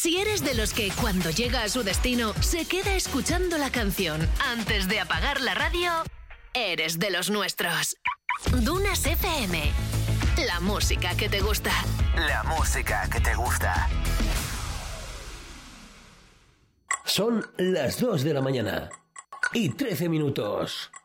Si eres de los que cuando llega a su destino se queda escuchando la canción antes de apagar la radio, eres de los nuestros. Dunas FM. La música que te gusta. La música que te gusta. Son las 2 de la mañana y 13 minutos.